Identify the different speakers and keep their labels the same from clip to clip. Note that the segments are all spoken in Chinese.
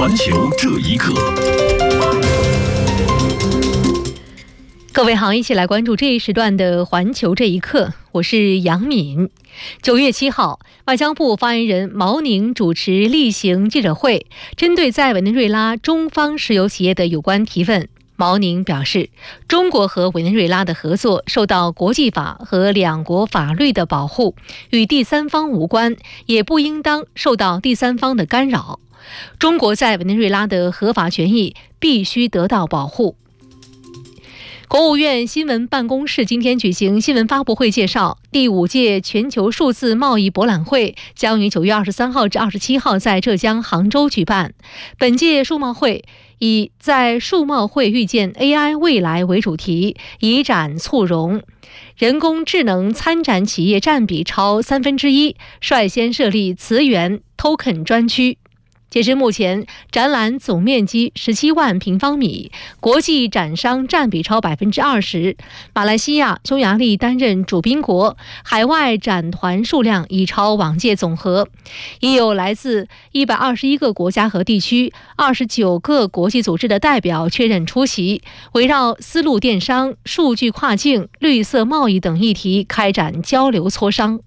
Speaker 1: 环球这一刻。
Speaker 2: 各位好，一起来关注这一时段的环球这一刻，我是杨敏。9月7号，外交部发言人毛宁主持例行记者会，针对在委内瑞拉中方石油企业的有关提问，毛宁表示，中国和委内瑞拉的合作受到国际法和两国法律的保护，与第三方无关，也不应当受到第三方的干扰。中国在委内瑞拉的合法权益必须得到保护。国务院新闻办公室今天举行新闻发布会，介绍第5届全球数字贸易博览会将于9月23号至27号在浙江杭州举办。本届数贸会以在数贸会遇见 AI 未来为主题，以展促融。人工智能参展企业占比超1/3，率先设立词源 Token 专区。截至目前，展览总面积17万平方米，国际展商占比超20%。马来西亚、匈牙利担任主宾国，海外展团数量已超往届总和。已有来自121个国家和地区、29个国际组织的代表确认出席，围绕丝路电商、数据跨境、绿色贸易等议题开展交流磋商。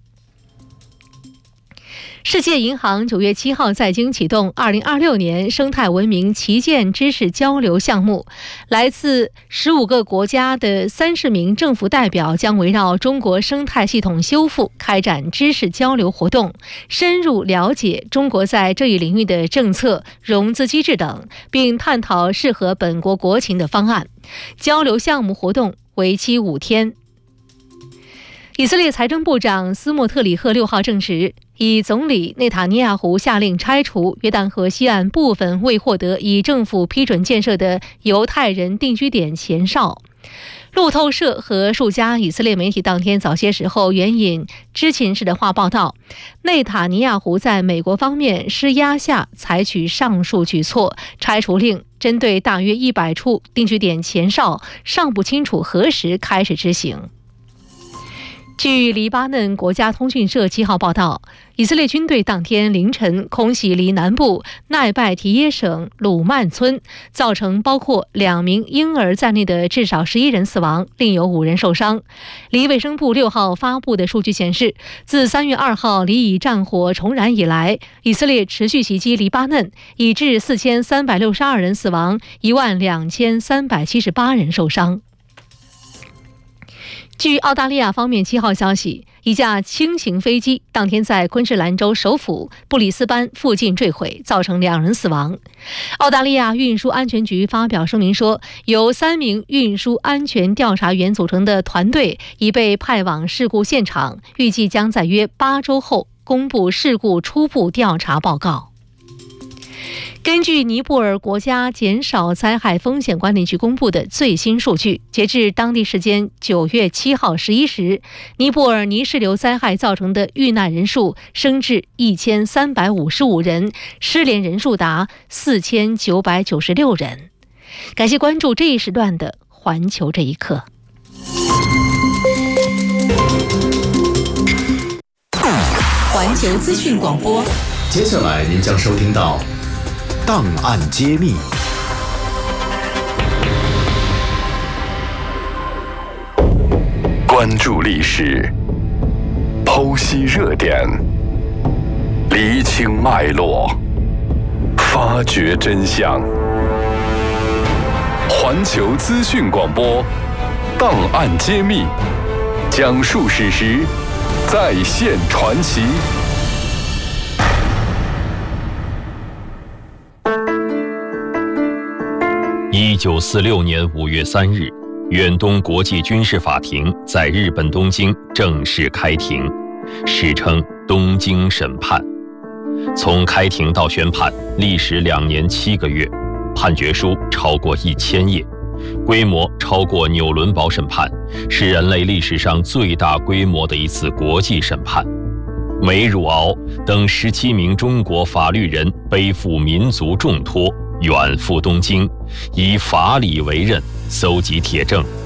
Speaker 2: 世界银行9月7号在京启动2026年生态文明旗舰知识交流项目，来自15个国家的30名政府代表将围绕中国生态系统修复开展知识交流活动，深入了解中国在这一领域的政策、融资机制等，并探讨适合本国国情的方案。交流项目活动为期5天。以色列财政部长斯莫特里赫6号证实，以总理内塔尼亚胡下令拆除约旦河西岸部分未获得以政府批准建设的犹太人定居点前哨。路透社和数家以色列媒体当天早些时候援引知情人士的话报道，内塔尼亚胡在美国方面施压下采取上述举措，拆除令针对大约100处定居点前哨，尚不清楚何时开始执行。据黎巴嫩国家通讯社7号报道，以色列军队当天凌晨空袭黎南部奈拜提耶省鲁曼村，造成包括2名婴儿在内的至少11人死亡，另有5人受伤。黎卫生部6号发布的数据显示，自3月2号黎以战火重燃以来，以色列持续袭击黎巴嫩，已致4362人死亡，12378人受伤。据澳大利亚方面7号消息，一架轻型飞机当天在昆士兰州首府布里斯班附近坠毁，造成2人死亡。澳大利亚运输安全局发表声明说，由3名运输安全调查员组成的团队已被派往事故现场，预计将在约8周后公布事故初步调查报告。根据尼泊尔国家减少灾害风险管理局公布的最新数据，截至当地时间9月7号11时，尼泊尔泥石流灾害造成的遇难人数升至1355人，失联人数达4996人。感谢关注这一时段的环球这一刻。
Speaker 3: 环球资讯广播，
Speaker 1: 接下来您将收听到档案揭秘。关注历史，剖析热点，厘清脉络，发掘真相。环球资讯广播，档案揭秘，讲述史实，再现传奇。
Speaker 4: 1946年5月3日，远东国际军事法庭在日本东京正式开庭，史称东京审判。从开庭到宣判历时2年7个月，判决书超过1000页，规模超过纽伦堡审判，是人类历史上最大规模的一次国际审判。梅汝敖等17名中国法律人背负民族重托，远赴东京，以法理为任，搜集铁证，